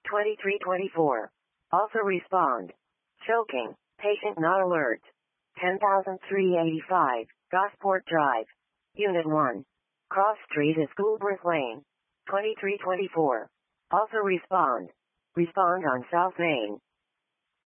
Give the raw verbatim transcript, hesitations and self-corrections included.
twenty-three twenty-four. Also respond. Choking. Patient not alert. ten thousand three hundred eighty-five. Gosport Drive. Unit one. Cross Street is Schoolbirth Lane. twenty-three twenty-four. Also respond. Respond on South Main.